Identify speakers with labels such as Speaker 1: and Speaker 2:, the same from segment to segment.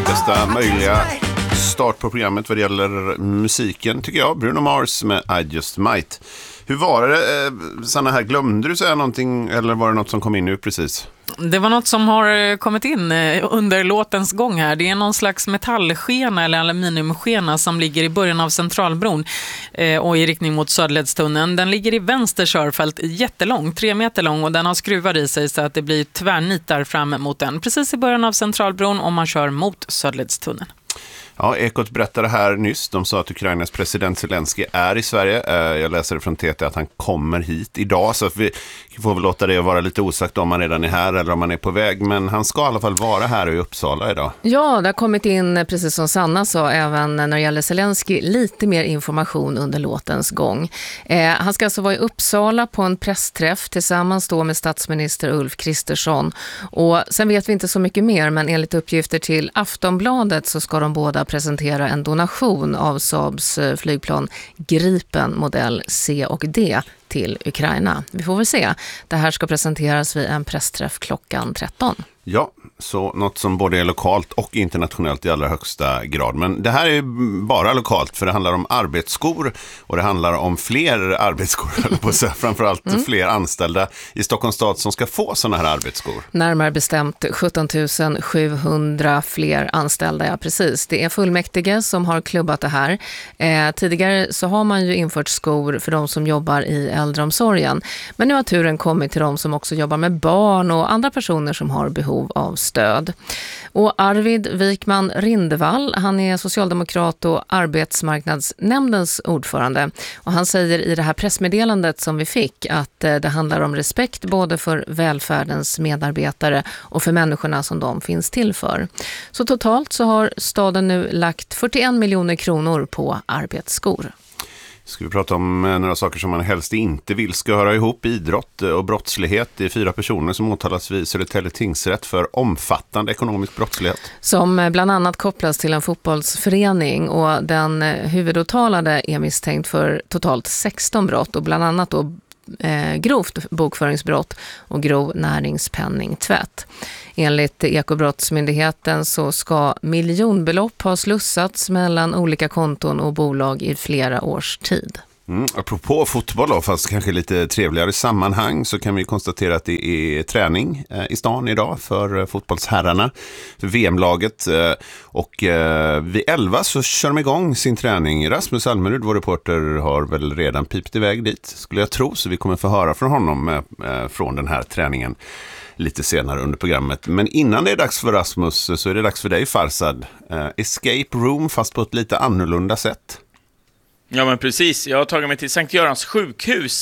Speaker 1: bästa möjliga start på programmet vad det gäller musiken, tycker jag. Bruno Mars med I Just Might. Hur var det, Sanna, här? Glömde du säga någonting eller var det något som kom in nu precis?
Speaker 2: Det var något som har kommit in under låtens gång här. Det är någon slags metallskena eller aluminiumskena som ligger i början av Centralbron och i riktning mot Söderledstunneln. Den ligger i vänster körfält, jättelång, 3 meter lång, och den har skruvar i sig så att det blir tvärnitar fram mot den. Precis i början av Centralbron om man kör mot Söderledstunneln.
Speaker 1: Ja, Ekot berättade här nyss. De sa att Ukrainas president Zelensky är i Sverige. Jag läser från TT att han kommer hit idag. Så att vi får väl låta det vara lite osagt om han redan är här eller om han är på väg. Men han ska i alla fall vara här i Uppsala idag.
Speaker 3: Ja, det har kommit in, precis som Sanna sa, även när det gäller Zelensky, lite mer information under låtens gång. Han ska alltså vara i Uppsala på en pressträff tillsammans då med statsminister Ulf Kristersson. Och sen vet vi inte så mycket mer, men enligt uppgifter till Aftonbladet så ska de båda presentera en donation av Saabs flygplan Gripen modell C och D till Ukraina. Vi får väl se. Det här ska presenteras vid en pressträff klockan 13.
Speaker 1: Ja, så något som både är lokalt och internationellt i allra högsta grad. Men det här är bara lokalt, för det handlar om arbetsskor och det handlar om fler arbetsskor, eller på så, framförallt fler anställda i Stockholms stad som ska få sådana här arbetsskor.
Speaker 3: Närmare bestämt 17 700 fler anställda, ja precis. Det är fullmäktige som har klubbat det här. Tidigare så har man ju infört skor för de som jobbar i äldreomsorgen. Men nu har turen kommit till de som också jobbar med barn och andra personer som har behov av stöd. Och Arvid Wikman Rindevall, han är socialdemokrat och arbetsmarknadsnämndens ordförande. Och han säger i det här pressmeddelandet som vi fick att det handlar om respekt både för välfärdens medarbetare och för människorna som de finns till för. Så totalt så har staden nu lagt 41 miljoner kronor på arbetsskor.
Speaker 1: Ska vi prata om några saker som man helst inte vill ska höra ihop: idrott och brottslighet. Det är 4 personer som åtalas vid Södertälje tingsrätt för omfattande ekonomisk brottslighet. Som
Speaker 3: bland annat kopplas till en fotbollsförening, och den huvudåtalade är misstänkt för totalt 16 brott och bland annat då grovt bokföringsbrott och grov näringspenningtvätt. Enligt Ekobrottsmyndigheten så ska miljonbelopp ha slussats mellan olika konton och bolag i flera års tid.
Speaker 1: Apropå fotboll då, fast kanske lite trevligare sammanhang, så kan vi konstatera att det är träning i stan idag för fotbollsherrarna, för VM-laget, och vid 11 så kör de igång sin träning. Rasmus Almerud, vår reporter, har väl redan pipt iväg dit, skulle jag tro, så vi kommer få höra från honom från den här träningen lite senare under programmet. Men innan det är dags för Rasmus så är det dags för dig, Farsad. Escape room, fast på ett lite annorlunda sätt.
Speaker 4: Ja, men precis. Jag har tagit mig till Sankt Görans sjukhus,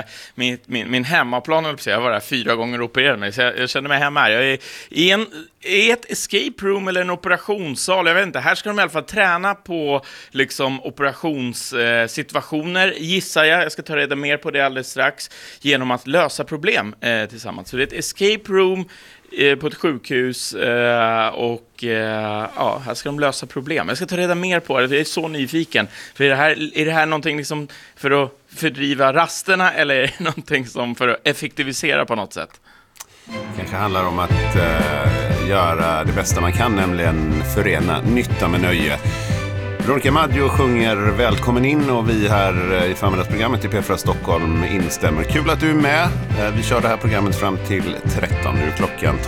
Speaker 4: min hemmaplan. Jag var där 4 gånger och opererade mig, så jag kände mig hemma här. Jag är i ett escape room eller en operationssal, jag vet inte. Här ska de i alla fall träna på liksom operationssituationer, gissar jag. Jag ska ta reda mer på det alldeles strax, genom att lösa problem tillsammans. Så det är ett escape room på ett sjukhus och ja, här ska de lösa problem. Jag ska ta reda mer på det, jag är så nyfiken. För är det här någonting liksom för att fördriva rasterna, eller är det någonting som för att effektivisera på något sätt?
Speaker 1: Det kanske handlar om att göra det bästa man kan, nämligen förena nytta med nöje. Veronica Maggio sjunger Välkommen in, och vi här i förmiddagsprogrammet i P4 Stockholm instämmer. Kul att du är med. Vi kör det här programmet fram till 13. Nu är klockan